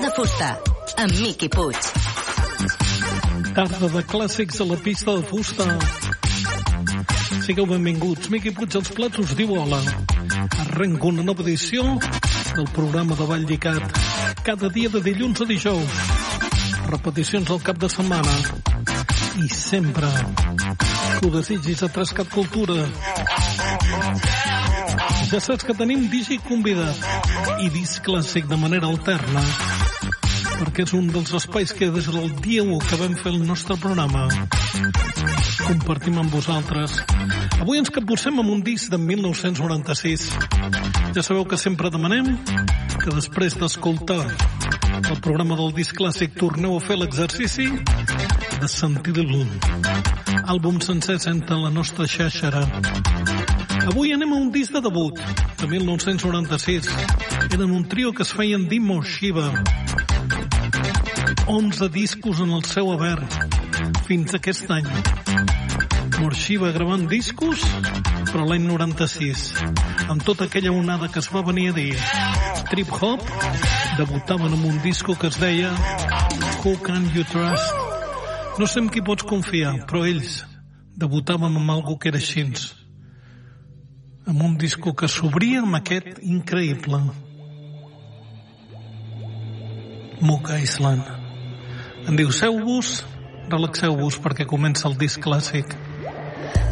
de fusta, amb Miqui Puig. Tarda de clàssics a la pista de fusta. Sigueu benvinguts. Miqui Puig als plats us diu hola. Arrenca una nova edició del programa de Ball Llicat. Cada dia de dilluns a dijous. Repeticions al cap de setmana. I sempre que ho desitgis a Trascat Cultura. Ja saps que tenim Digi convidat i disc clàssic de manera alterna, perquè és un dels espais que des del dia 1 que vam fer el nostre programa compartim amb vosaltres. Avui ens capbussem amb un disc de 1996. Ja sabeu que sempre demanem que després d'escoltar el programa del disc clàssic torneu a fer l'exercici de sentir-lo. Àlbum sencer sense la nostra xàxera. Avui anem a un disc de debut de 1996. Eren un trio que es feien dir Morshiva. 11 discos en el seu haver fins aquest any. Morshiva gravant discos, però l'any 96, amb tota aquella onada que es va venir a dir trip hop, debutaven amb un disco que es deia Who Can You Trust? No sé en qui pots confiar, però ells debutaven amb algo que era així, amb un disco que s'obria amb aquest increïble Moog Island. Endioseu-vos, relaxeu-vos perquè comença el disc clàssic.